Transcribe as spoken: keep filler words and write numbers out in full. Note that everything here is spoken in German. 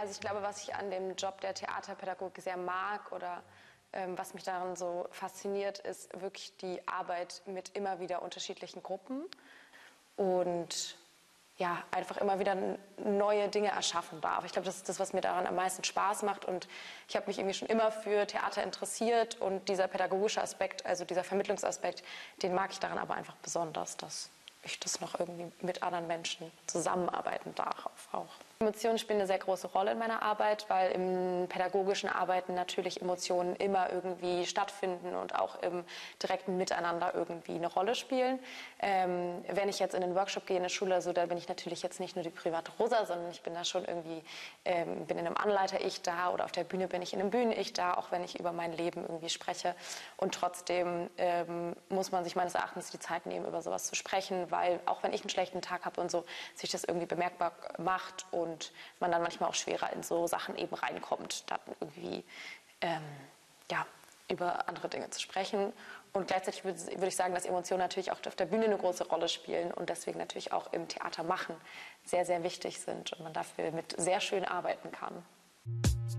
Also ich glaube, was ich an dem Job der Theaterpädagogik sehr mag oder ähm, was mich daran so fasziniert, ist wirklich die Arbeit mit immer wieder unterschiedlichen Gruppen und ja, einfach immer wieder neue Dinge erschaffen darf. Ich glaube, das ist das, was mir daran am meisten Spaß macht und ich habe mich irgendwie schon immer für Theater interessiert und dieser pädagogische Aspekt, also dieser Vermittlungsaspekt, den mag ich daran aber einfach besonders, dass ich das noch irgendwie mit anderen Menschen zusammenarbeiten darf auch. Emotionen spielen eine sehr große Rolle in meiner Arbeit, weil im pädagogischen Arbeiten natürlich Emotionen immer irgendwie stattfinden und auch im direkten Miteinander irgendwie eine Rolle spielen. Ähm, wenn ich jetzt in den Workshop gehe in der Schule, so, da bin ich natürlich jetzt nicht nur die private Rosa, sondern ich bin da schon irgendwie, ähm, bin in einem Anleiter-Ich da oder auf der Bühne bin ich in einem Bühnen-Ich da, auch wenn ich über mein Leben irgendwie spreche. Und trotzdem ähm, muss man sich meines Erachtens die Zeit nehmen, über sowas zu sprechen, weil auch wenn ich einen schlechten Tag habe und so, sich das irgendwie bemerkbar macht und und man dann manchmal auch schwerer in so Sachen eben reinkommt, dann irgendwie ähm, ja, über andere Dinge zu sprechen. Und gleichzeitig würde, würde ich sagen, dass Emotionen natürlich auch auf der Bühne eine große Rolle spielen und deswegen natürlich auch im Theater machen sehr, sehr wichtig sind und man dafür mit sehr schön arbeiten kann.